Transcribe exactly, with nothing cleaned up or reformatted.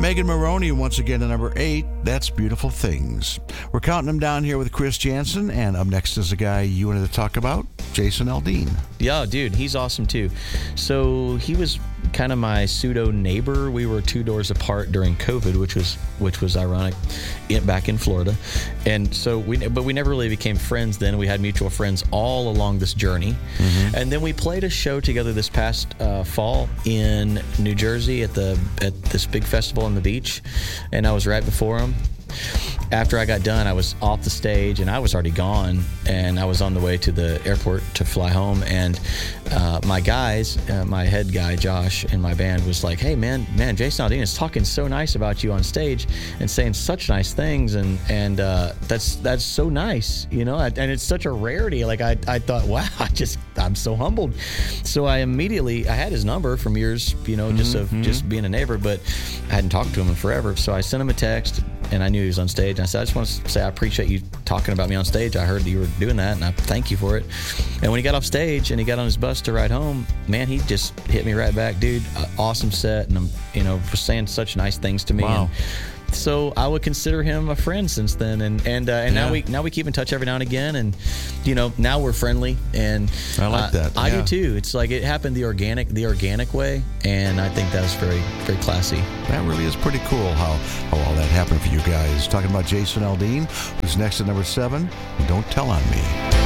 Megan Maroney once again at number eight. That's Beautiful Things. We're counting them down here with Chris Jansen, and up next is a guy you wanted to talk about, Jason Aldean. Yeah, dude, he's awesome too. So he was kind of my pseudo neighbor. We were two doors apart during COVID, which was which was ironic, in, back in Florida. And so we, but we never really became friends then. We had mutual friends all along this journey. Mm-hmm. And then we played a show together this past uh, fall in New Jersey at the at this big festival on the beach, and I was right before him. After I got done, I was off the stage, and I was already gone, and I was on the way to the airport to fly home, and uh, my guys, uh, my head guy, Josh, in my band was like, hey, man, man, Jason Aldean is talking so nice about you on stage and saying such nice things, and and uh, that's that's so nice, you know, and it's such a rarity. Like, I, I thought, wow, I just, I'm so humbled. So I immediately, I had his number from years, you know, just mm-hmm. of just being a neighbor, but I hadn't talked to him in forever, so I sent him a text, and I knew he was on stage. And I said, I just want to say I appreciate you talking about me on stage. I heard that you were doing that, and I thank you for it. And when he got off stage and he got on his bus to ride home, man, he just hit me right back, dude. Uh, awesome set, and I'm, you know, was saying such nice things to me. Wow. And so I would consider him a friend since then, and and uh, and yeah. now we now we keep in touch every now and again, and you know, now we're friendly, and I like uh, that. I yeah. do too. It's like it happened the organic the organic way, and I think that's very very classy. That really is pretty cool how, how all that happened for you guys. Talking about Jason Aldean, who's next at number seven, Don't Tell on Me.